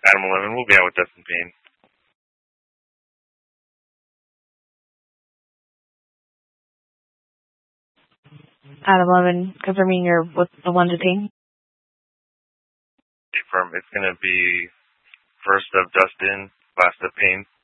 Adam 11, we'll be out with Dustin Payne. Adam 11, confirming you're with the one to team. Confirm. It's going to be first of Dustin, last of Payne.